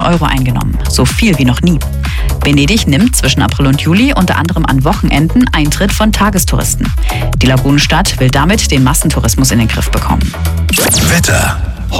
Euro eingenommen, so viel wie noch nie. Venedig nimmt zwischen April und Juli unter anderem an Wochenenden Eintritt von Tagestouristen. Die Lagunenstadt will damit den Massentourismus in den Griff bekommen. Wetter.